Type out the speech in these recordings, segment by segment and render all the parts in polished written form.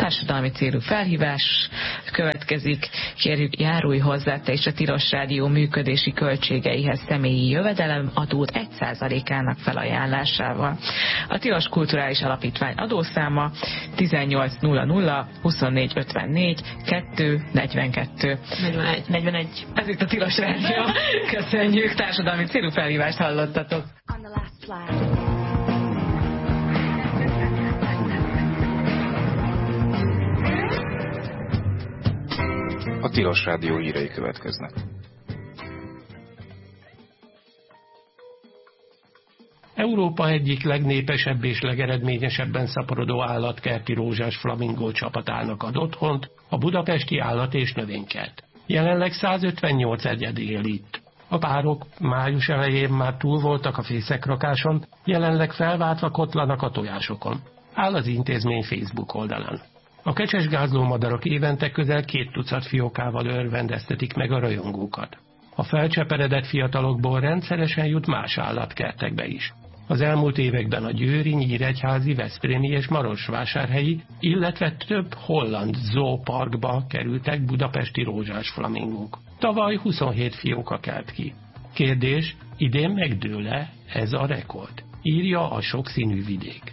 társadalmi célú felhívás következik. Kérjük, járulj hozzá te is a Tilos Rádió működési költségeihez személyi jövedelemadót 1%-ának felajánlásával. A Tilos Kulturális Alapítvány adószáma 1800 24 54 2 42 41. Ez itt a Tilos Rádió. Köszönjük, társadalmi célú felhívást hallottatok. A Tilos Rádió hírei következnek. Európa egyik legnépesebb és legeredményesebben szaporodó állatkerti rózsás flamingó csapatának ad otthont a budapesti állat- és növénykert. Jelenleg 158 egyed él itt. A párok május elején már túl voltak a fészekrakáson, jelenleg felváltva kotlanak a tojásokon. Áll az intézmény Facebook oldalán. A kecsesgázló madarak évente közel 2 tucat fiókával örvendeztetik meg a rajongókat. A felcseperedett fiatalokból rendszeresen jut más állatkertekbe is. Az elmúlt években a győri, nyíregyházi, veszprémi és marosvásárhelyi, illetve több holland zooparkba kerültek budapesti rózsás flamingók. Tavaly 27 fióka kelt ki. Kérdés, idén megdől-e ez a rekord? Írja a Sokszínű Vidék.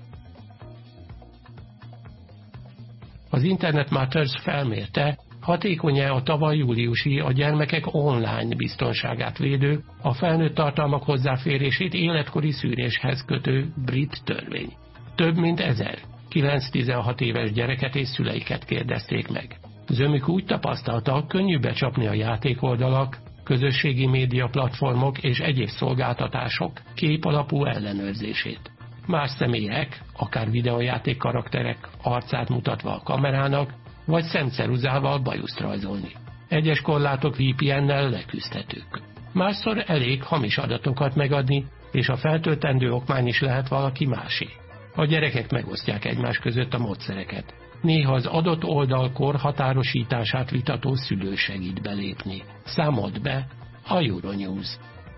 Az Internet Matters felmérte, hatékony-e a tavaly júliusi a gyermekek online biztonságát védő, a felnőtt tartalmak hozzáférését életkori szűréshez kötő brit törvény. Több mint 1000 9-16 éves gyereket és szüleiket kérdezték meg. Zömük úgy tapasztalta, könnyű becsapni a játékoldalak, közösségi média platformok és egyéb szolgáltatások képalapú ellenőrzését. Más személyek, akár videójáték karakterek arcát mutatva a kamerának, vagy szemceruzával bajuszt rajzolni. Egyes korlátok VPN-nel leküzdhetők. Másszor elég hamis adatokat megadni, és a feltöltendő okmány is lehet valaki másé. A gyerekek megosztják egymás között a módszereket. Néha az adott oldal korhatárosítását vitató szülő segít belépni. Számolt be a Euronews.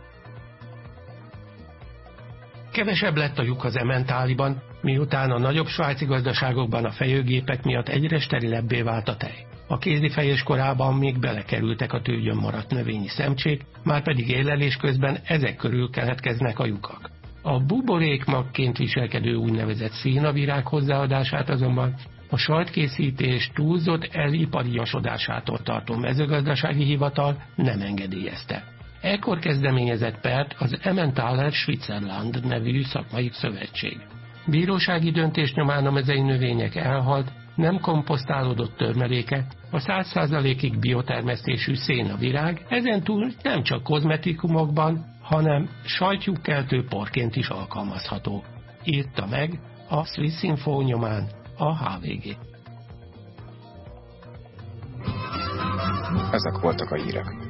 Kevesebb lett a lyuk az Emmentáliban, miután a nagyobb svájci gazdaságokban a fejőgépek miatt egyre sterilebbé vált a tej. A kézifejés korában még belekerültek a tőgyön maradt növényi szemcsék, már pedig élelés közben ezek körül keletkeznek a lyukak. A buborékmagként viselkedő úgynevezett szénavirág hozzáadását azonban a sajtkészítés túlzott elipariasodásától tartó mezőgazdasági hivatal nem engedélyezte. Ekkor kezdeményezett pert az Emmentaler Switzerland nevű szakmai szövetség. Bírósági döntés nyomán a mezei növények elhalt, nem komposztálódott törmeléke, a 100%-ig biotermesztésű szénavirág ezentúl nem csak kozmetikumokban, hanem sajtjukkeltő porként is alkalmazható. Írta meg a Swiss Info nyomán a HVG. Ezek voltak a hírek.